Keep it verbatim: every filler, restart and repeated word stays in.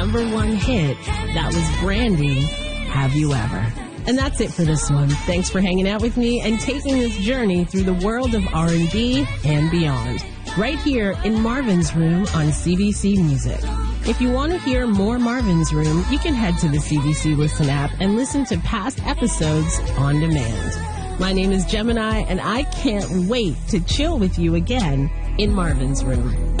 number one hit. That was Brandy, Have You Ever? And that's it for this one. Thanks for hanging out with me and taking this journey through the world of R and B and beyond. Right here in Marvin's Room on C B C Music. If you want to hear more Marvin's Room, you can head to the C B C Listen app and listen to past episodes on demand. My name is Gemini, and I can't wait to chill with you again in Marvin's Room.